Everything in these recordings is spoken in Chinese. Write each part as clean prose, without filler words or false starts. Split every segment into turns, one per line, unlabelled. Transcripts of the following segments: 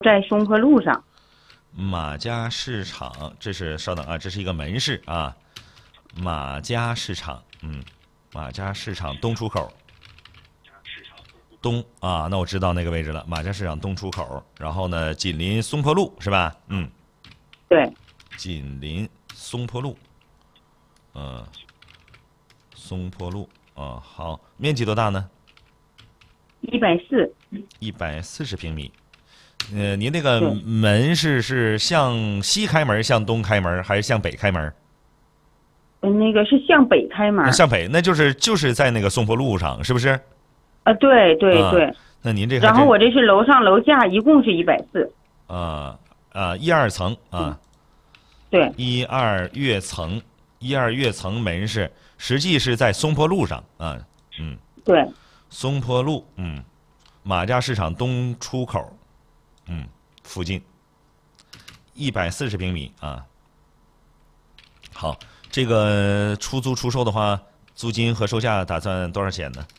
在松坡路上。
马家市场，这是稍等啊，这是一个门市啊。马家市场，马家市场东出口。东啊，那我知道那个位置了，马家市场东出口，然后呢，紧邻松坡路是吧？
对，
紧邻松坡路，松坡路啊，好，面积多大呢
140。
140平米。您那个门是向西开门，向东开门，还是向北开门？
那个是向北开门。
向北，那就是在那个松坡路上，是不是？
对对对。
那您这
然后我这是楼上楼下一共是140。
一二层啊。
对。
一二跃层门市，实际是在松坡路上啊。
对。
松坡路，马家市场东出口，附近140平米啊。好，这个出租出售的话，租金和售价打算多少钱呢？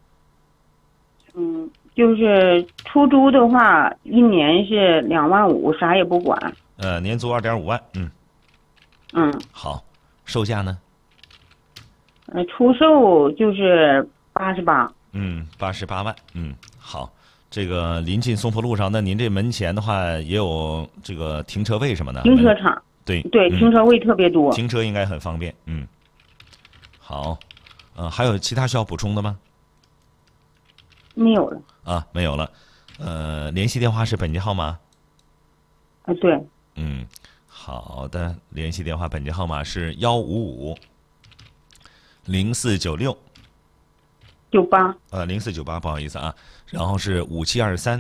就是出租的话，一年是25000，啥也不管。
年租2.5万。好，售价呢？
出售就是88。
88万。好，这个临近松坡路上，那您这门前的话也有这个停车位什么的？
停车场。
对，
停车位特别多，
停车应该很方便。好，还有其他需要补充的吗？
没有了。
没有了。联系电话是本机号码？
对。
好的，联系电话本机号码是155-0496。
98。
0498，不好意思啊。然后是5723，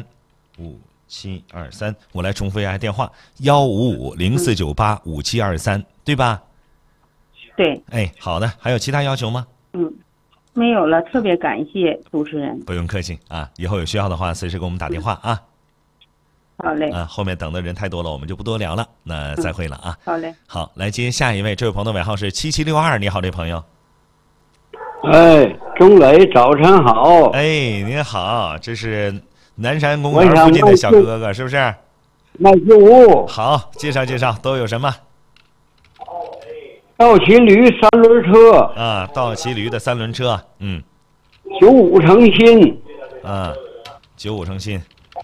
我来重复一下电话：155-0498-5723，对吧？
对。
好的，还有其他要求吗？
没有了，特别感谢主持人。
不用客气啊，以后有需要的话随时给我们打电话啊。
好嘞。
后面等的人太多了，我们就不多聊了，那再会了啊。
好嘞。
好，来接下一位，这位朋友的尾号是7762，你好，这朋友。
钟磊，早晨好。
您好，这是南山公园附近的小哥哥，是不是？
卖旧物。
好，介绍介绍都有什么？
道奇驴3轮车。
道奇驴的3轮车
，95成新。
95成新。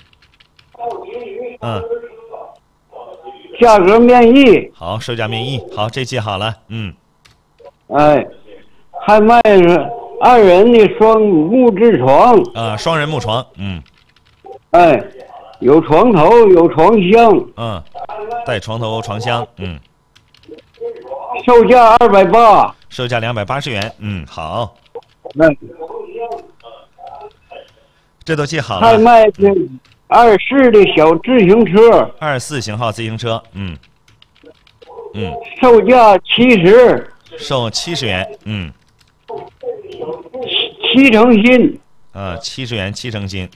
价格面议。
好，售价面议。好，这记好了。
还卖着2人的双木质床。
双人木床。
有床头，有床箱。
带床头床箱。
售价280。
售价280元。好。这都记好了。
还卖的24的小自行车。
24型号自行车。
售价70。
售70元。
7成新。
70元7成新。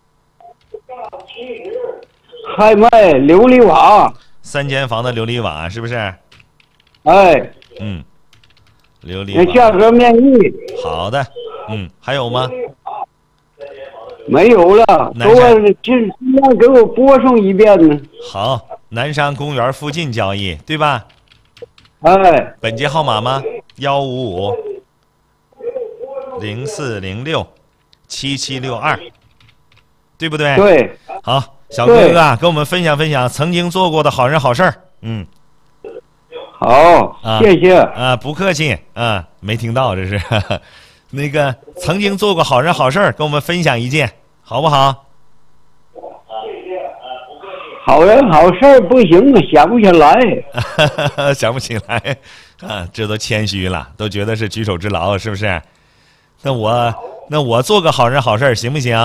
还卖琉璃瓦
，3间房的琉璃瓦，是不是？
琉
璃瓦。
价格面议。
好的。还有吗？
没有了，尽量给我播送一遍呢。
好，南山公园附近交易，对吧？
本
街号码吗？155-0406-7762，对不对？
对。
好，小哥哥啊，跟我们分享分享曾经做过的好人好事儿。
好，谢谢。
不客气。没听到这是那个曾经做过好人好事儿，跟我们分享一件，好不好？
好人好事不行，想不起来。
想不起来这都谦虚了，都觉得是举手之劳，是不是？那我做个好人好事行不行？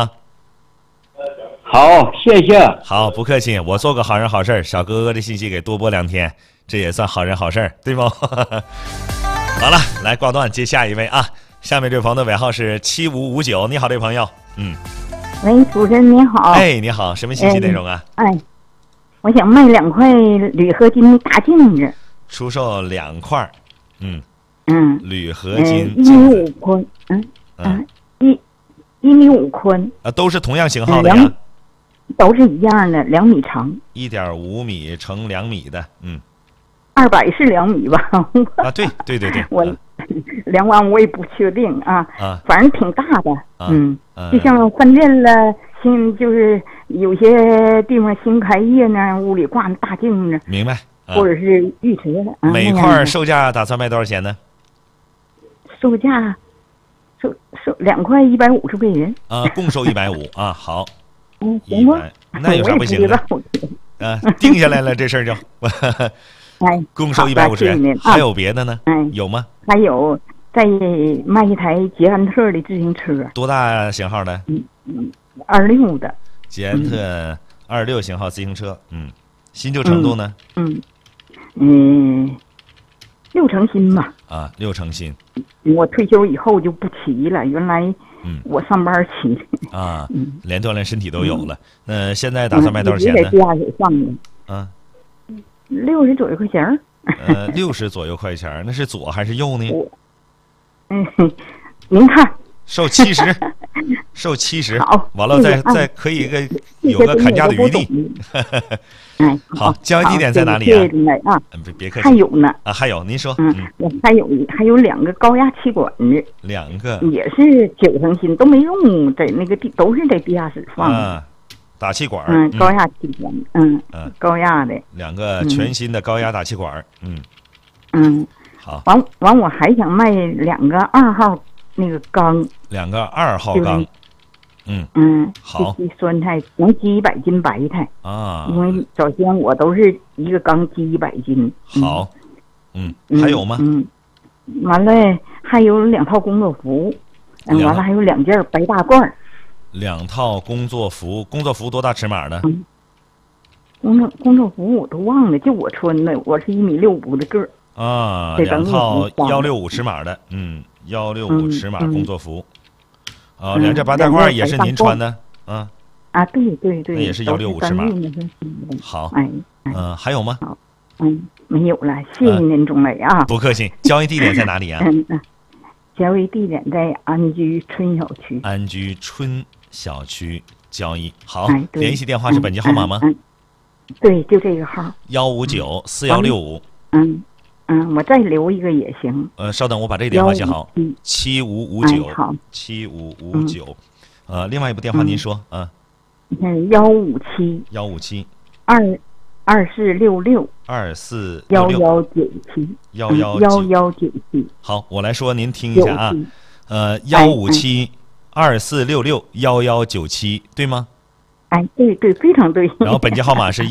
好，谢谢。
好，不客气。我做个好人好事，小哥哥的信息给多播2天，这也算好人好事，对不？好了，来挂断，接下一位啊。下面这位朋友的尾号是7559，你好，这位朋友。
喂，主持人你好。
你好，什么信息内容啊？
我想卖2块铝合金的大镜子。
出售2块。铝合金
1.5米宽。1.5米宽。
都是同样型号的呀。
都是一样的，2米长。
1.5米乘2米的
200是2米吧？
啊，对，
我量完我也不确定啊，反正挺大的，就像饭店了，就是有些地方新开业呢，屋里挂大镜子，
明白？
或者是浴池的。
每块售价打算卖多少钱呢？
售价2块150块钱。
共售150啊，好。
行吗？
那有啥不行的？定下来了，这事儿就。共售150元，还有别的呢？有吗？
还有再卖一台捷安特的自行车。
多大型号的
？26的。
捷安特26型号自行车，新旧程度呢
？6成新吧。
6成新。
我退休以后就不骑了，原来我上班骑。
连锻炼身体都有了。那现在打算卖多少钱呢？
在家里放的。60左右块钱。
60左右块钱，那是左还是右呢？
您看。
售70，售70。
好，
完了再可以有个砍价的余地。好，交易地点在哪里啊？别客气。
还有呢。
还有，您说。
还有2个高压气管子。
2个。也
是9成新，都没用，在那个都是在地下室放的。
打气管。
高压气管。高压的。
2个全新的高压打气管。好。
完，我还想卖2个2号那个缸。
2个2号缸。好。
酸菜能积100斤白菜因为首先我都是一个缸积100斤。
好。还有吗？
完了还有2套工作服，完了还有2件白大褂。
2套工作服多大尺码的？
工作服我都忘了，就我穿的，我是1.65米的个儿。
2套165尺码的，165尺码工作服。2件白大褂也是您穿的？
对。
那也是165尺码。好。还有吗？
没有了，谢谢您，钟磊啊。
不客气。交易地点在哪里啊？
交易地点在安居春小区。
安居春小区交易。好，联系电话是本机号码吗？
对，就这个号。
1594165。
我再留一个也行。
稍等，我把这个电话写好。7559。好。7559。另外一部电话您说
157。
157。
2466。1197。1197。
好，我来说，您听一下啊。157。24661197，对吗？
对，非常对。
然后本机号码是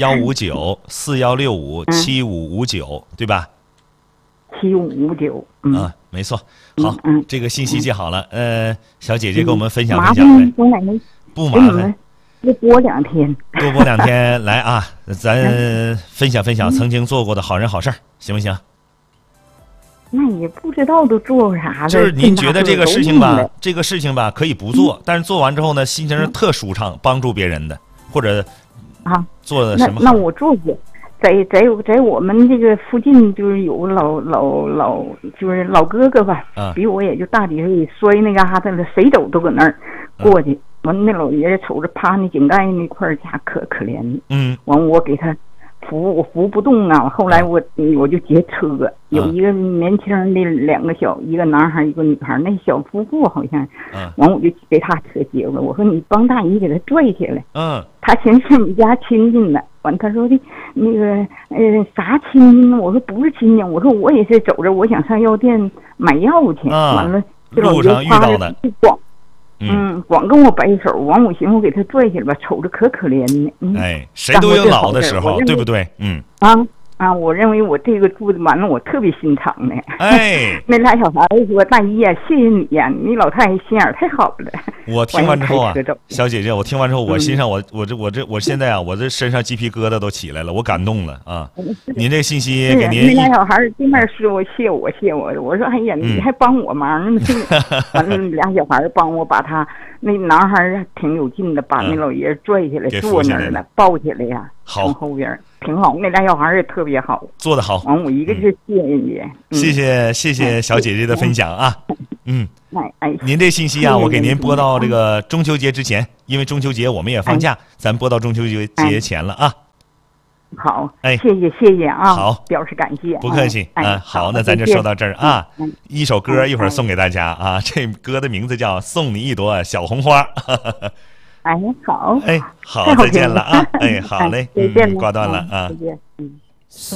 15941657559，对吧
？7559。
没错。好，这个信息记好了。小姐姐给我们分享
呗。
不麻烦。
多播2天。
多播2天来啊，咱分享分享曾经做过的好人好事儿，行不行？
那也不知道都做过啥了。
就是您觉得这个事情吧，可以不做，但是做完之后呢，心情是特舒畅，帮助别人的，或者做的什么？
那我做过，在我们这个附近，就是有就是老哥哥吧，比我也就大几岁，摔那嘎达了，谁走都搁那儿过去。完，那老爷爷瞅着趴那井盖那块儿家可怜。完我给他扶，我扶不动啊。后来我就劫车，有一个年轻的2个一个男孩一个女孩，那小夫妇好像。完我就给他车劫了，我说你帮大姨给他拽起来。他寻思你家亲戚呢。完他说的那个啥亲戚呢？我说不是亲戚，我说我也是走着，我想上药店买药去。完了
路上遇到的。
光跟我摆手，完我寻思我给他拽起来吧，瞅着可怜呢。
谁都有老的时候，对不对？
我认为我这个做的完了，我特别心疼的。
那
俩小孩子说：“大姨呀，谢谢你呀，你老太太心眼太好了。”
我听完之后啊，小姐姐，我听完之后，我心上我现在啊，我这身上鸡皮疙瘩都起来了，我感动了啊！您这信息给您。
那俩小孩对面说我谢我，我说哎呀，你还帮我忙呢。完了，俩小孩帮我把他那男孩挺有劲的，把那老爷拽起来，坐那儿了，抱起来呀，从后边。 挺好，那俩小孩也特别好，
做得好。
完，我一个是谢谢人
家，谢谢小姐姐的分享啊。您这信息啊，我给您拨到这个中秋节之前，因为中秋节我们也放假，咱拨到中秋节前了啊。
好，谢谢啊，
好，
表示感谢，
不客气。好，那咱就说到这儿啊。一首歌一会儿送给大家啊，这歌的名字叫《送你一朵小红花》。
好，
好，再见了啊！好嘞，
再见了，
挂断了啊。
再见。